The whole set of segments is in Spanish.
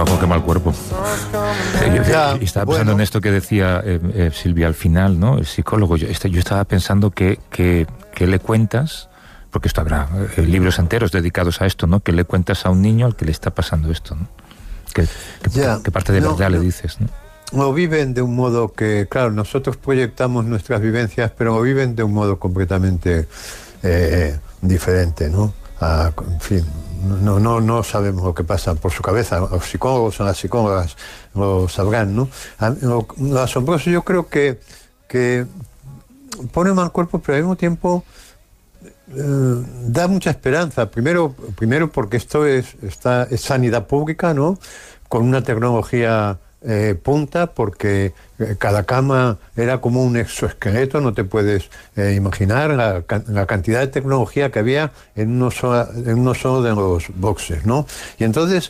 Paco, qué mal cuerpo. Y estaba pensando en esto que decía Silvia al final, ¿no? El psicólogo. Yo estaba pensando que le cuentas, porque esto habrá libros enteros dedicados a esto, ¿no? Que le cuentas a un niño al que le está pasando esto, ¿no? ¿Qué parte de verdad le dices, ¿no? O viven de un modo que, claro, nosotros proyectamos nuestras vivencias, pero viven de un modo completamente diferente, ¿no? En fin, no sabemos lo que pasa por su cabeza. Los psicólogos o las psicólogas lo sabrán, ¿no? Lo asombroso, yo creo que pone mal cuerpo, pero al mismo tiempo da mucha esperanza. Primero porque esto es sanidad pública, ¿no? Con una tecnología punta, porque cada cama era como un exoesqueleto, no te puedes imaginar la cantidad de tecnología que había en uno solo de los boxes, ¿no? Y entonces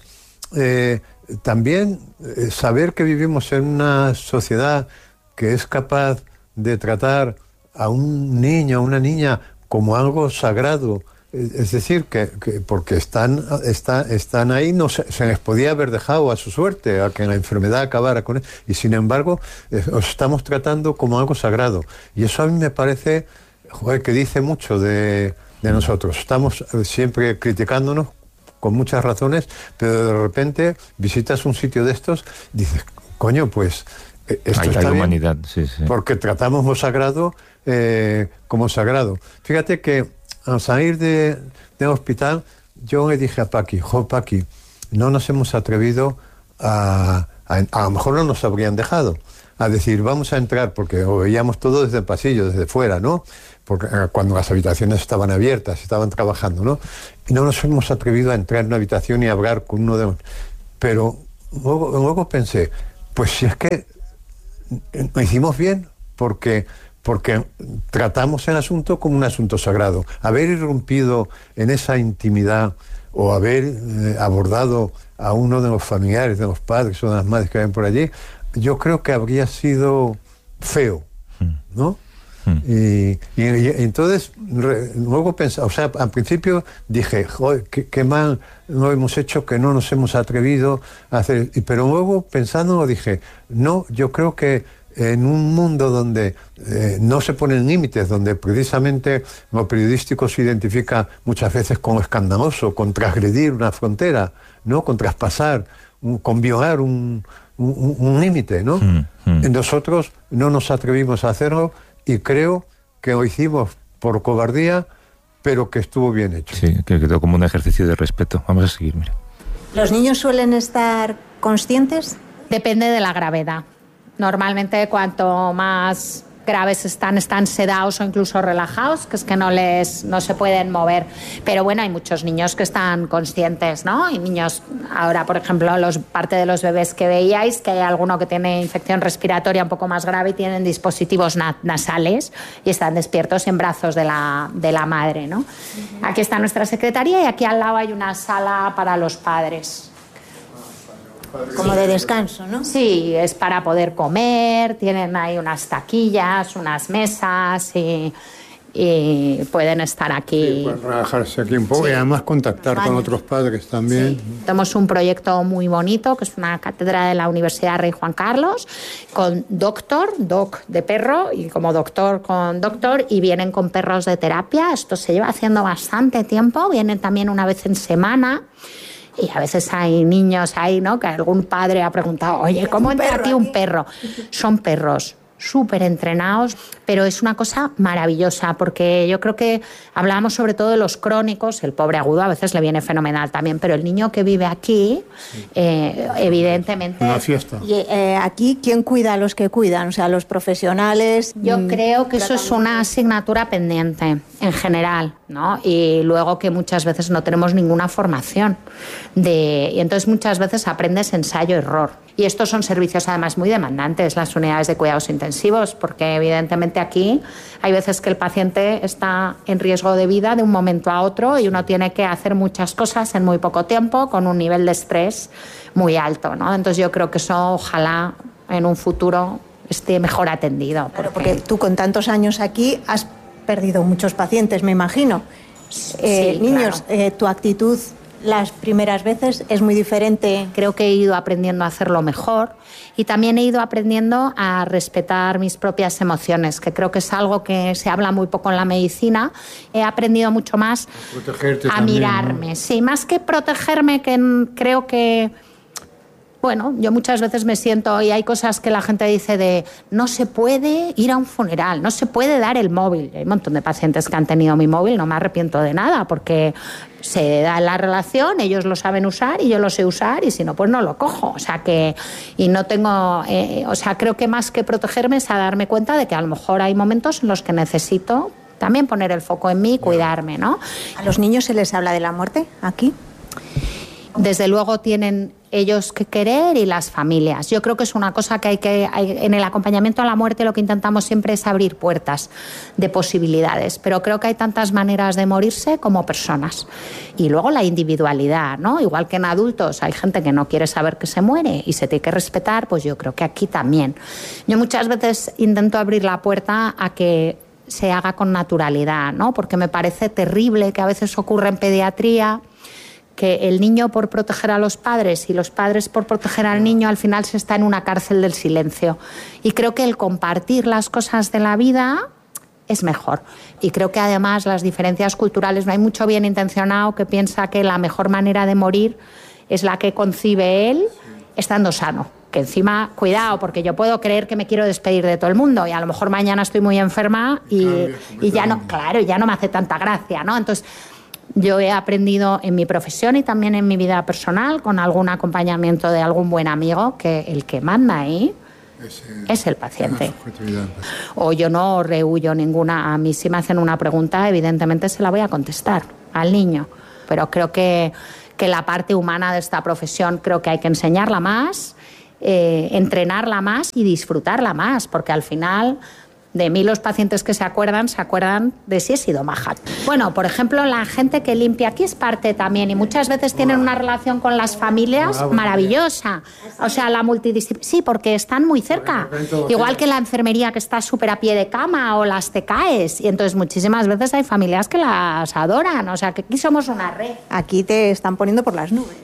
también saber que vivimos en una sociedad que es capaz de tratar a un niño, a una niña como algo sagrado. Es decir, que porque están ahí, no se les podía haber dejado a su suerte, a que la enfermedad acabara con él, y sin embargo os estamos tratando como algo sagrado. Y eso a mí me parece, que dice mucho de nosotros. Estamos siempre criticándonos con muchas razones, pero de repente visitas un sitio de estos y dices, coño, pues esto está bien, humanidad, sí. porque tratamos lo sagrado como sagrado. Fíjate que al salir del hospital, yo le dije a Paqui, Paqui, no nos hemos atrevido a lo mejor no nos habrían dejado, a decir, vamos a entrar, porque lo veíamos todo desde el pasillo, desde fuera, ¿no? Porque cuando las habitaciones estaban abiertas, estaban trabajando, ¿no? Y no nos hemos atrevido a entrar en una habitación y hablar con uno de ellos. Pero luego pensé, pues si es que lo hicimos bien, porque tratamos el asunto como un asunto sagrado. Haber irrumpido en esa intimidad o haber abordado a uno de los familiares, de los padres o de las madres que ven por allí, yo creo que habría sido feo, ¿no? Y entonces luego pensé, o sea, al principio dije, joder, qué mal lo hemos hecho, que no nos hemos atrevido a hacer, pero luego pensando dije, no, yo creo que en un mundo donde no se ponen límites, donde precisamente lo periodístico se identifica muchas veces con lo escandaloso, con transgredir una frontera, ¿no? Con traspasar, con violar un límite, ¿no? Nosotros no nos atrevimos a hacerlo y creo que lo hicimos por cobardía, pero que estuvo bien hecho. Sí, que quedó como un ejercicio de respeto. Vamos a seguir, mira. ¿Los niños suelen estar conscientes? Depende de la gravedad. Normalmente cuanto más graves están sedados o incluso relajados, que es que no se pueden mover. Pero bueno, hay muchos niños que están conscientes, ¿no? Y niños, ahora por ejemplo, parte de los bebés que veíais, que hay alguno que tiene infección respiratoria un poco más grave y tienen dispositivos nasales y están despiertos en brazos de la madre, ¿no? Aquí está nuestra secretaría y aquí al lado hay una sala para los padres. Como de descanso, ¿no? Sí, es para poder comer, tienen ahí unas taquillas, unas mesas y pueden estar aquí. Sí, pueden relajarse aquí un poco y además contactar con otros padres también. Sí. Tenemos un proyecto muy bonito, que es una cátedra de la Universidad Rey Juan Carlos, con doc de perro, y como doctor con doctor, y vienen con perros de terapia. Esto se lleva haciendo bastante tiempo, vienen también una vez en semana. Y a veces hay niños ahí, ¿no? Que algún padre ha preguntado, oye, ¿cómo entra aquí un perro? Son perros súper entrenados, pero es una cosa maravillosa, porque yo creo que hablábamos sobre todo de los crónicos, el pobre agudo a veces le viene fenomenal también, pero el niño que vive aquí, evidentemente... Una fiesta. Y aquí, ¿quién cuida a los que cuidan? O sea, los profesionales... Yo creo que eso es una asignatura pendiente, en general, ¿no? Y luego que muchas veces no tenemos ninguna formación, y entonces muchas veces aprendes ensayo-error. Y estos son servicios además muy demandantes, las unidades de cuidados intensivos, porque evidentemente aquí hay veces que el paciente está en riesgo de vida de un momento a otro y uno tiene que hacer muchas cosas en muy poco tiempo con un nivel de estrés muy alto, ¿no? Entonces yo creo que eso ojalá en un futuro esté mejor atendido. Claro, porque tú con tantos años aquí has perdido muchos pacientes, me imagino. Sí, niños, claro. ¿tu actitud las primeras veces? ¿Es muy diferente? Creo que he ido aprendiendo a hacerlo mejor y también he ido aprendiendo a respetar mis propias emociones, que creo que es algo que se habla muy poco en la medicina. He aprendido mucho más a mirarme. ¿No? Sí, más que protegerme, que creo que... Bueno, yo muchas veces me siento, y hay cosas que la gente dice de no se puede ir a un funeral, no se puede dar el móvil. Hay un montón de pacientes que han tenido mi móvil, no me arrepiento de nada, porque se da la relación, ellos lo saben usar y yo lo sé usar, y si no, pues no lo cojo. O sea que, y no tengo, creo que más que protegerme es a darme cuenta de que a lo mejor hay momentos en los que necesito también poner el foco en mí y cuidarme, ¿no? ¿A los niños se les habla de la muerte aquí? Desde luego tienen ellos que querer y las familias. Yo creo que es una cosa que en el acompañamiento a la muerte lo que intentamos siempre es abrir puertas de posibilidades, pero creo que hay tantas maneras de morirse como personas. Y luego la individualidad, ¿no? Igual que en adultos hay gente que no quiere saber que se muere y se tiene que respetar, pues yo creo que aquí también. Yo muchas veces intento abrir la puerta a que se haga con naturalidad, ¿no? Porque me parece terrible que a veces ocurre en pediatría que el niño por proteger a los padres y los padres por proteger al niño al final se está en una cárcel del silencio. Y creo que el compartir las cosas de la vida es mejor. Y creo que además las diferencias culturales, no hay mucho bien intencionado que piensa que la mejor manera de morir es la que concibe él estando sano. Que encima, cuidado, porque yo puedo creer que me quiero despedir de todo el mundo y a lo mejor mañana estoy muy enferma y ya no, claro, ya no me hace tanta gracia, ¿no? Entonces, yo he aprendido en mi profesión y también en mi vida personal, con algún acompañamiento de algún buen amigo, que el que manda ahí es el paciente. O yo no rehuyo ninguna. A mí si me hacen una pregunta, evidentemente se la voy a contestar al niño. Pero creo que la parte humana de esta profesión creo que hay que enseñarla más, entrenarla más y disfrutarla más, porque al final... De mí los pacientes que se acuerdan de si he sido maja. Bueno, por ejemplo, la gente que limpia aquí es parte también y muchas veces tienen una relación con las familias maravillosa. O sea, la multidisciplina... Sí, porque están muy cerca. Igual que la enfermería que está súper a pie de cama o las TECAES. Y entonces muchísimas veces hay familias que las adoran. O sea, que aquí somos una red. Aquí te están poniendo por las nubes.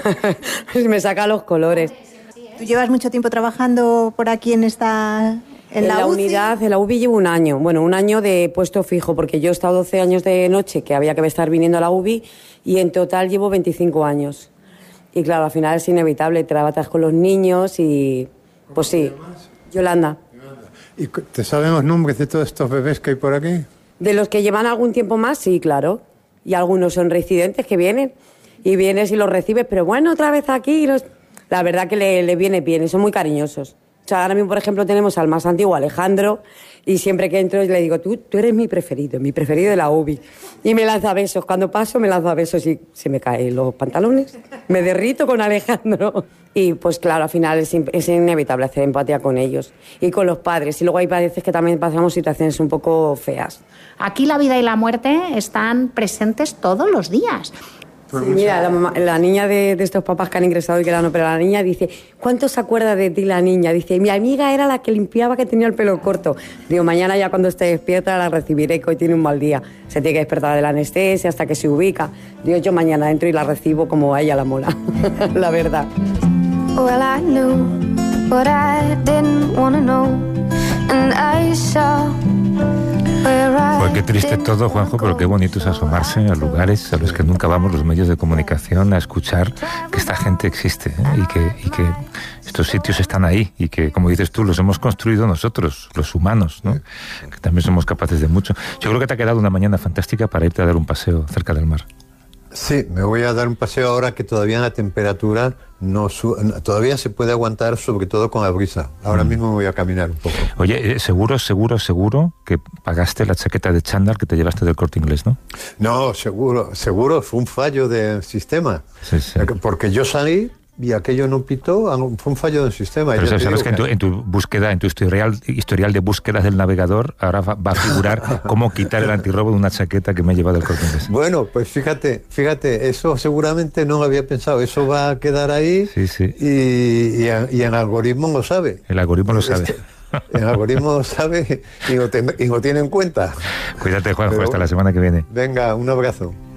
Me saca los colores. ¿Tú llevas mucho tiempo trabajando por aquí en esta... En la unidad, en la UBI llevo un año. Bueno, un año de puesto fijo, porque yo he estado 12 años de noche, que había que estar viniendo a la UBI, y en total llevo 25 años. Y claro, al final es inevitable, trabajas con los niños y... Pues sí, Yolanda. ¿Y te sabemos nombres de todos estos bebés que hay por aquí? De los que llevan algún tiempo más, sí, claro. Y algunos son residentes que vienen, y vienes y los recibes, pero bueno, otra vez aquí. La verdad que le viene bien, y son muy cariñosos. O sea, ahora mismo, por ejemplo, tenemos al más antiguo, Alejandro, y siempre que entro le digo, tú eres mi preferido de la UBI. Y me lanza besos. Cuando paso me lanza besos y se me caen los pantalones. Me derrito con Alejandro. Y pues claro, al final es inevitable hacer empatía con ellos y con los padres. Y luego hay veces que también pasamos situaciones un poco feas. Aquí la vida y la muerte están presentes todos los días. Sí, mira, la niña de estos papás que han ingresado y que la han operado, la niña dice, ¿cuánto se acuerda de ti la niña? Dice, mi amiga era la que limpiaba, que tenía el pelo corto. Digo, mañana ya cuando esté despierta la recibiré, que hoy tiene un mal día. Se tiene que despertar de la anestesia hasta que se ubica. Digo, yo mañana entro y la recibo como a ella la mola, la verdad. Well, I knew what I didn't want to know, and I saw... Pues qué triste todo, Juanjo, pero qué bonito es asomarse a lugares a los que nunca vamos los medios de comunicación a escuchar que esta gente existe, ¿eh? y que estos sitios están ahí y que, como dices tú, los hemos construido nosotros, los humanos, ¿no? Que también somos capaces de mucho. Yo creo que te ha quedado una mañana fantástica para irte a dar un paseo cerca del mar. Sí, me voy a dar un paseo ahora que todavía la temperatura todavía se puede aguantar, sobre todo con la brisa. Ahora mismo me voy a caminar un poco. Oye, seguro que pagaste la chaqueta de chándal que te llevaste del Corte Inglés, ¿no? No, seguro, fue un fallo del sistema. Sí. Porque yo salí y aquello no pitó, fue un fallo del sistema. Pero sabes que en tu búsqueda, en tu historial de búsquedas del navegador, ahora va a figurar cómo quitar el antirrobo de una chaqueta que me he llevado del Corte Inglés. Bueno, pues fíjate, eso seguramente no lo había pensado, eso va a quedar ahí. Sí. Y el algoritmo lo sabe. El algoritmo lo sabe. El algoritmo lo sabe y lo tiene en cuenta. Cuídate, Juanjo, hasta la semana que viene. Venga, un abrazo.